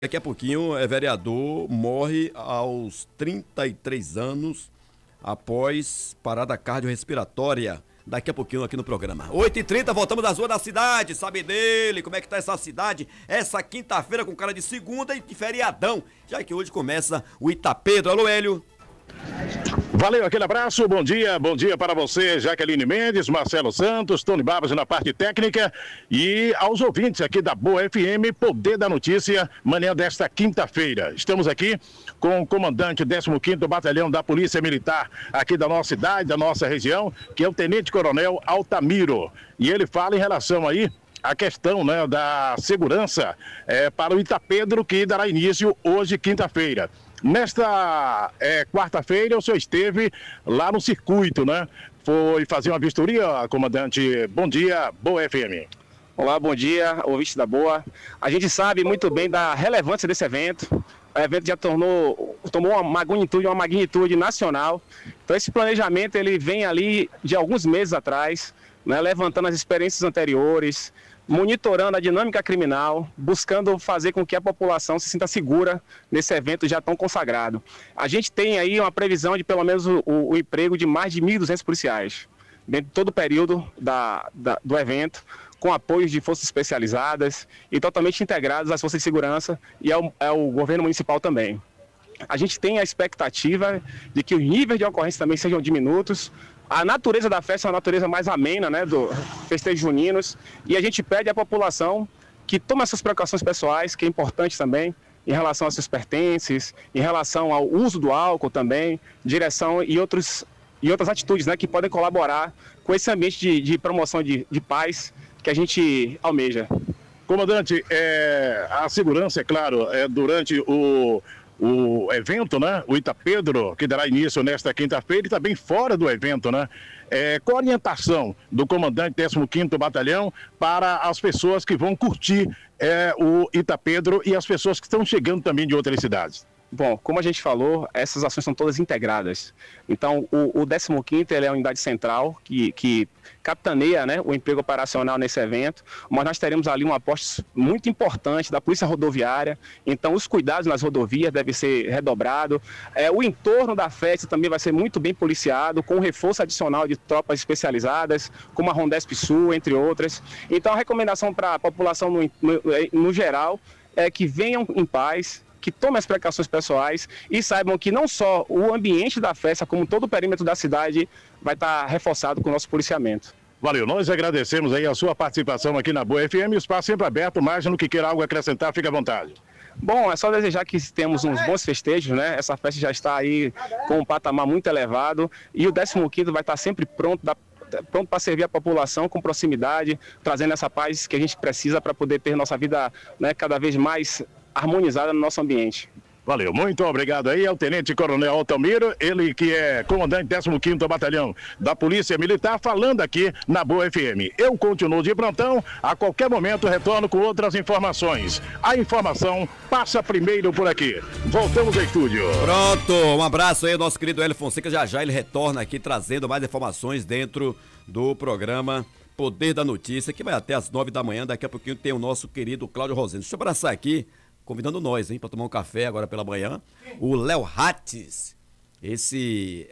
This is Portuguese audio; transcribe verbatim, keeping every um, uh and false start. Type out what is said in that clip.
Daqui a pouquinho, é vereador, morre aos trinta e três anos após parada cardiorrespiratória. Daqui a pouquinho aqui no programa. oito e trinta, voltamos às ruas da cidade. Sabe dele, como é que tá essa cidade? Essa quinta-feira com cara de segunda e de feriadão, já que hoje começa o Itapedro. Alô, Hélio. Valeu, aquele abraço, bom dia, bom dia para você, Jaqueline Mendes, Marcelo Santos, Tony Barbas na parte técnica e aos ouvintes aqui da Boa F M, Poder da Notícia, manhã desta quinta-feira. Estamos aqui com o comandante décimo quinto Batalhão da Polícia Militar aqui da nossa cidade, da nossa região, que é o Tenente Coronel Altamiro. E ele fala em relação aí a questão, né, da segurança é, para o Itapedro, que dará início hoje, quinta-feira. Nesta é, quarta-feira, o senhor esteve lá no circuito, né? Foi fazer uma vistoria, comandante. Bom dia, Boa F M. Olá, bom dia, ouvinte da Boa. A gente sabe muito bem da relevância desse evento. O evento já tornou, tomou uma magnitude, uma magnitude nacional. Então, esse planejamento ele vem ali de alguns meses atrás, né, levantando as experiências anteriores, monitorando a dinâmica criminal, buscando fazer com que a população se sinta segura nesse evento já tão consagrado. A gente tem aí uma previsão de pelo menos o, o, o emprego de mais de mil e duzentos policiais, dentro de todo o período da, da, do evento, com apoio de forças especializadas e totalmente integrados às forças de segurança e ao, ao governo municipal também. A gente tem a expectativa de que os níveis de ocorrência também sejam diminutos. A natureza da festa é uma natureza mais amena, né, do festejos juninos, e a gente pede à população que tome essas precauções pessoais, que é importante também, em relação aos seus pertences, em relação ao uso do álcool também, direção e, outros, e outras atitudes, né, que podem colaborar com esse ambiente de, de promoção de, de paz que a gente almeja. Comandante, é, a segurança, é claro, é durante o... o evento, né? O Itapedro, que dará início nesta quinta-feira e também fora do evento, né? É, qual a orientação do comandante décimo quinto Batalhão para as pessoas que vão curtir é, o Itapedro e as pessoas que estão chegando também de outras cidades? Bom, como a gente falou, essas ações são todas integradas. Então, o, o décimo quinto ele é a unidade central que, que capitaneia, né, o emprego operacional nesse evento, mas nós teremos ali um aposto muito importante da Polícia Rodoviária. Então, os cuidados nas rodovias devem ser redobrados. É, o entorno da festa também vai ser muito bem policiado, com um reforço adicional de tropas especializadas, como a Rondesp Sul, entre outras. Então, a recomendação para a população no, no, no geral é que venham em paz, que tomem as precauções pessoais e saibam que não só o ambiente da festa, como todo o perímetro da cidade vai estar reforçado com o nosso policiamento. Valeu, nós agradecemos aí a sua participação aqui na Boa F M, o espaço sempre aberto, mais no que queira algo acrescentar, fique à vontade. Bom, é só desejar que temos uns bons festejos, né? Essa festa já está aí com um patamar muito elevado e o décimo quinto vai estar sempre pronto da pronto para servir a população com proximidade, trazendo essa paz que a gente precisa para poder ter nossa vida, né, cada vez mais harmonizada no nosso ambiente. Valeu, muito obrigado aí ao Tenente Coronel Altamiro, ele que é comandante décimo quinto Batalhão da Polícia Militar, falando aqui na Boa F M. Eu continuo de plantão, a qualquer momento retorno com outras informações. A informação passa primeiro por aqui. Voltamos ao estúdio. Pronto, um abraço aí ao nosso querido Hélio Fonseca, já já ele retorna aqui trazendo mais informações dentro do programa Poder da Notícia, que vai até às nove da manhã. Daqui a pouquinho tem o nosso querido Cláudio Rosendo. Deixa eu abraçar aqui, convidando nós, hein, para tomar um café agora pela manhã, o Léo Hattes, esse